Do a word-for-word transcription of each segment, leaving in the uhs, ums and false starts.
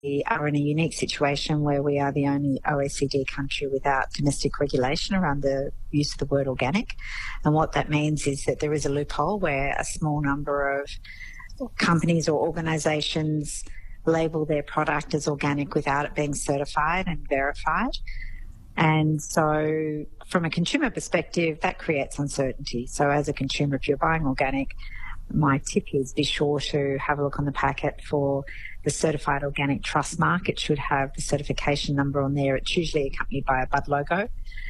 We are in a unique situation where we are the only O E C D country without domestic regulation around the use of the word organic. And what that means is that there is a loophole where a small number of companies or organisations label their product as organic without it being certified and verified. And so from a consumer perspective, that creates uncertainty. So as a consumer, if you're buying organic, my tip is be sure to have a look on the packet for the Certified Organic Trust mark. It should have the certification number on there. It's usually accompanied by a bud logo.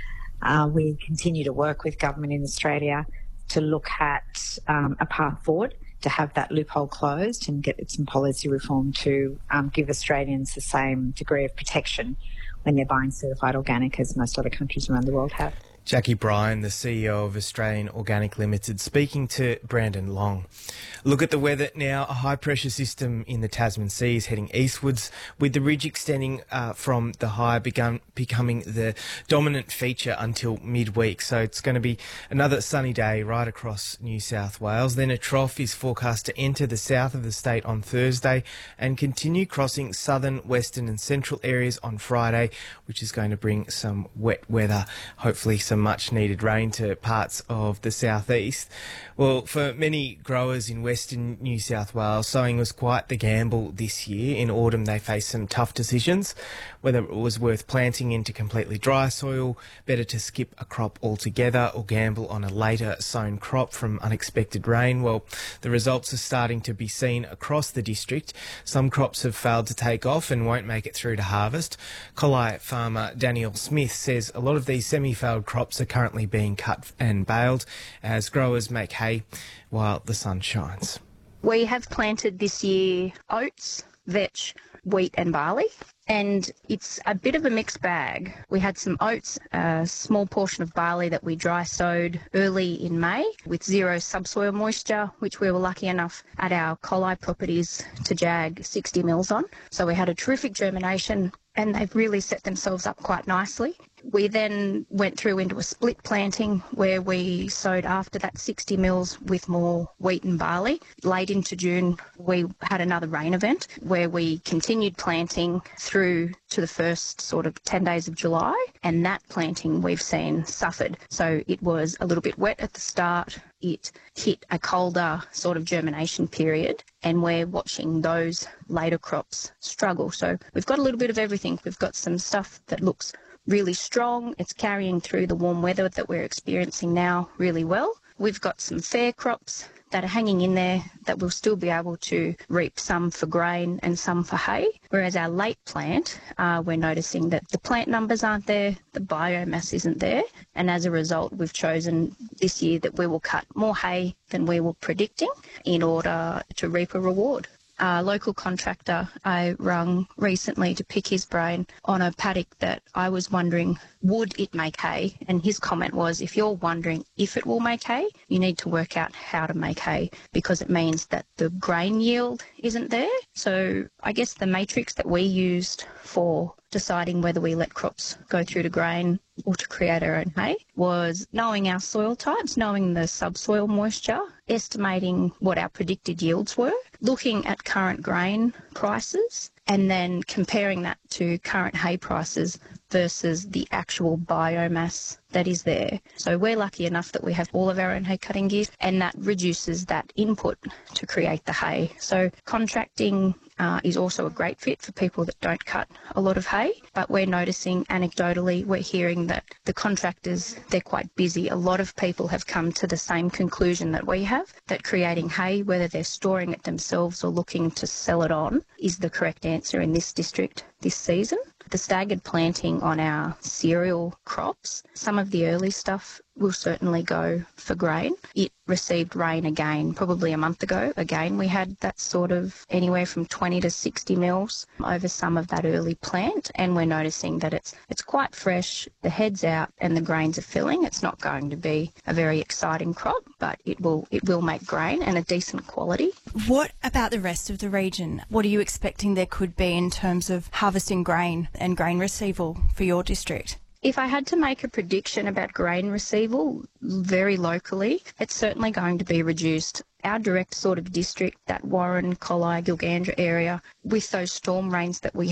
Uh, we continue to work with government in Australia to look at um, a path forward to have that loophole closed and get some policy reform to um, give Australians the same degree of protection when they're buying certified organic as most other countries around the world have. Jackie Bryan, the C E O of Australian Organic Limited, speaking to Brandon Long. Look at the weather now. A high-pressure system in the Tasman Sea is heading eastwards, with the ridge extending uh, from the high begun, becoming the dominant feature until midweek. So it's going to be another sunny day right across New South Wales. Then a trough is forecast to enter the south of the state on Thursday and continue crossing southern, western and central areas on Friday, which is going to bring some wet weather, hopefully some much needed rain to parts of the southeast. Well, for many growers in western New South Wales, sowing was quite the gamble this year. In autumn, they faced some tough decisions, whether it was worth planting into completely dry soil, better to skip a crop altogether, or gamble on a later sown crop from unexpected rain. Well, the results are starting to be seen across the district. Some crops have failed to take off and won't make it through to harvest. Colley farmer Daniel Smith says a lot of these semi-failed crops are currently being cut and baled as growers make hay while the sun shines. We have planted this year oats, vetch, wheat and barley, and it's a bit of a mixed bag. We had some oats, a small portion of barley that we dry sowed early in May with zero subsoil moisture, which we were lucky enough at our Colley properties to jag sixty mils on. So we had a terrific germination and they've really set themselves up quite nicely. We then went through into a split planting where we sowed after that sixty mils with more wheat and barley. Late into June, we had another rain event where we continued planting through to the first sort of ten days of July, and that planting we've seen suffered. So it was a little bit wet at the start. It hit a colder sort of germination period, and we're watching those later crops struggle. So we've got a little bit of everything. We've got some stuff that looks really strong. It's carrying through the warm weather that we're experiencing now really well. We've got some fair crops that are hanging in there that we'll still be able to reap, some for grain and some for hay. Whereas our late plant, uh, we're noticing that the plant numbers aren't there, the biomass isn't there, and as a result we've chosen this year that we will cut more hay than we were predicting in order to reap a reward. A local contractor I rung recently to pick his brain on a paddock that I was wondering, would it make hay? And his comment was, if you're wondering if it will make hay, you need to work out how to make hay, because it means that the grain yield isn't there. So I guess the matrix that we used for deciding whether we let crops go through to grain or to create our own hay was knowing our soil types, knowing the subsoil moisture, estimating what our predicted yields were, looking at current grain prices, and then comparing that to current hay prices versus the actual biomass that is there. So we're lucky enough that we have all of our own hay cutting gear, and that reduces that input to create the hay. So contracting uh, is also a great fit for people that don't cut a lot of hay, but we're noticing anecdotally, we're hearing that the contractors, they're quite busy. A lot of people have come to the same conclusion that we have, that creating hay, whether they're storing it themselves or looking to sell it on, is the correct answer in this district this season. The staggered planting on our cereal crops, some of the early stuff will certainly go for grain. It received rain again probably a month ago. Again, we had that sort of anywhere from twenty to sixty mils over some of that early plant, and we're noticing that it's it's quite fresh, the head's out and the grains are filling. It's not going to be a very exciting crop, but it will it will make grain and a decent quality. What about the rest of the region? What are you expecting there could be in terms of harvesting grain and grain receival for your district? If I had to make a prediction about grain receival, very locally, it's certainly going to be reduced. Our direct sort of district, that Warren, Collie, Gilgandra area, with those storm rains that we